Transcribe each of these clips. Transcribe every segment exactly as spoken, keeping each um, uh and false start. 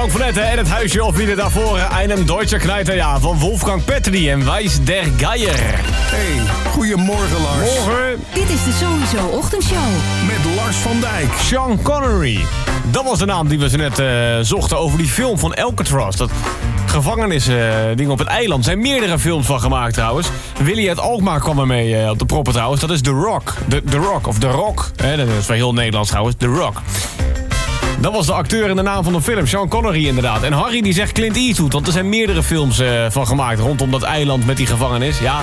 Frank van Etten en het huisje of wie er daarvoor einem Deutscher Knijter, ja, van Wolfgang Petri en Wijs der Geier. Hey, goedemorgen Lars. Morgen. Dit is de Sowieso Ochtendshow. Met Lars van Dijk. Sean Connery. Dat was de naam die we zo net uh, zochten over die film van Alcatraz. Dat gevangenisding uh, op het eiland. Er zijn meerdere films van gemaakt trouwens. Willy uit Alkmaar kwam ermee uh, op de proppen trouwens. Dat is The Rock. The, The Rock, of The Rock. Hè, dat is wel heel Nederlands trouwens. The Rock. Dat was de acteur in de naam van de film. Sean Connery inderdaad. En Harry die zegt Clint Eastwood. Want er zijn meerdere films uh, van gemaakt rondom dat eiland met die gevangenis. Ja,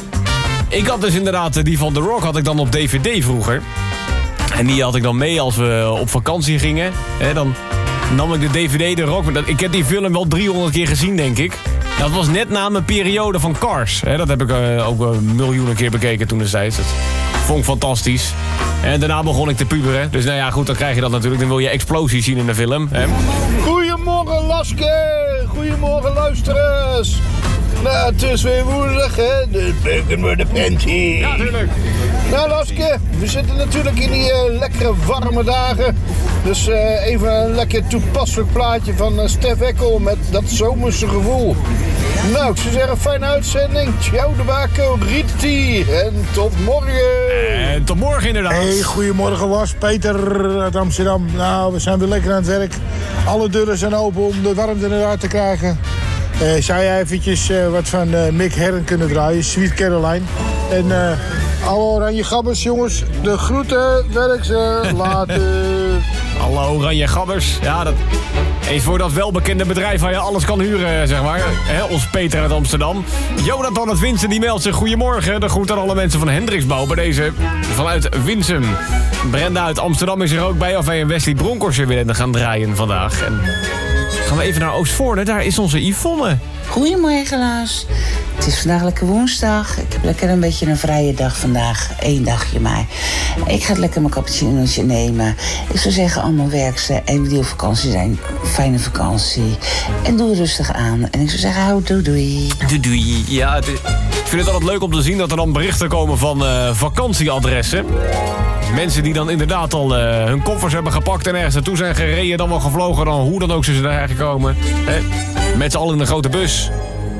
ik had dus inderdaad die van The Rock had ik dan op D V D vroeger. En die had ik dan mee als we op vakantie gingen. Hè, dan nam ik de D V D, de Rock. Ik heb die film wel driehonderd keer gezien, denk ik. Dat was net na mijn periode van Cars. Hè, dat heb ik uh, ook uh, miljoenen keer bekeken toen destijds. Dat vond ik fantastisch. En daarna begon ik te puberen. Dus nou ja, goed, dan krijg je dat natuurlijk. Dan wil je explosies zien in de film. Hè. Goedemorgen, Laske. Goedemorgen, luisteraars. Nou, het is weer woensdag, hè? De bacon met de panty. Ja, tuurlijk. Nou, Laske, we zitten natuurlijk in die uh, lekkere warme dagen. Dus uh, even een lekker toepasselijk plaatje van uh, Stef Eckel met dat zomerse gevoel. Nou, ik zou zeggen, fijne uitzending. Ciao de Baco, Rieti. En tot morgen. En tot morgen inderdaad. Hey, goedemorgen Lars, Peter uit Amsterdam. Nou, we zijn weer lekker aan het werk. Alle deuren zijn open om de warmte eruit te krijgen. Uh, zou jij eventjes uh, wat van uh, Mick Herren kunnen draaien, Sweet Caroline. En uh, alle oranje gabbers, jongens, de groeten, werk ze, later. Alle oranje gabbers. Ja, dat eens voor dat welbekende bedrijf waar je alles kan huren, zeg maar. He, ons Peter uit Amsterdam. Jonathan uit Winsum, die meldt zich goedemorgen. De groet aan alle mensen van Hendriksbouw bij deze vanuit Winsum. Brenda uit Amsterdam is er ook bij, of wij een Wesley Bronkhorst willen gaan draaien vandaag. En gaan we even naar Oostvoorne, daar is onze Yvonne. Goedemorgen, Lars. Het is vandaag lekker woensdag. Ik heb lekker een beetje een vrije dag vandaag. Eén dagje maar. Ik ga lekker mijn cappuccinootje nemen. Ik zou zeggen, allemaal werkse en die op vakantie zijn. Fijne vakantie. En doe rustig aan. En ik zou zeggen, hou doei doei. Doei doei. Ja, het, ik vind het altijd leuk om te zien dat er dan berichten komen van uh, vakantieadressen. Mensen die dan inderdaad al uh, hun koffers hebben gepakt en ergens naartoe zijn gereden, dan wel gevlogen, dan hoe dan ook zijn ze daar gekomen. Hè? Met z'n allen in een grote bus.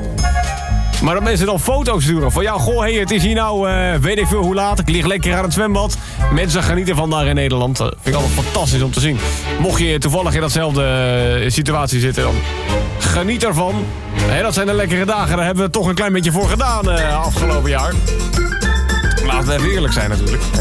Maar dat mensen dan foto's sturen van, ja, goh, hey, het is hier nou, uh, weet ik veel hoe laat, ik lig lekker aan het zwembad. Mensen genieten van daar in Nederland. Dat vind ik altijd fantastisch om te zien. Mocht je toevallig in datzelfde uh, situatie zitten, dan geniet ervan. Hey, dat zijn de lekkere dagen, daar hebben we toch een klein beetje voor gedaan uh, afgelopen jaar. Laten we even eerlijk zijn natuurlijk. Hè.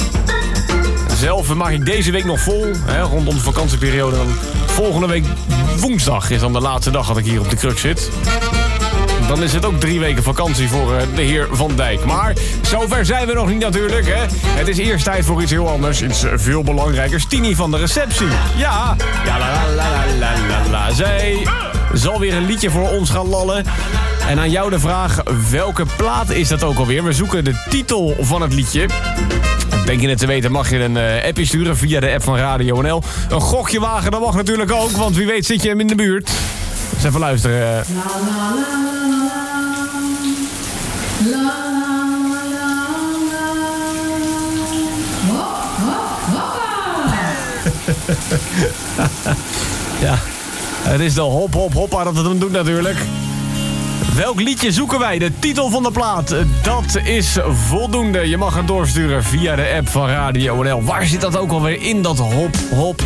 Zelf maak ik deze week nog vol, hè, rondom de vakantieperiode. Dan volgende week woensdag is dan de laatste dag dat ik hier op de kruk zit. Dan is het ook drie weken vakantie voor uh, de heer Van Dijk. Maar zover zijn we nog niet natuurlijk, hè. Het is eerst tijd voor iets heel anders. Iets uh, veel belangrijkers. Tini van de receptie. Ja, ja la la la la la la. Zij zal weer een liedje voor ons gaan lallen. En aan jou de vraag, welke plaat is dat ook alweer? We zoeken de titel van het liedje. Denk je het te weten, mag je een uh, appje sturen via de app van Radio N L. Een gokje wagen, dat mag natuurlijk ook, want wie weet zit je hem in de buurt. Dus even luisteren. La, la, la, la, la, ja, het is de hop, hop, hoppa dat het hem doet natuurlijk. Welk liedje zoeken wij? De titel van de plaat. Dat is voldoende. Je mag het doorsturen via de app van Radio N L. Waar zit dat ook alweer in, dat hop, hop,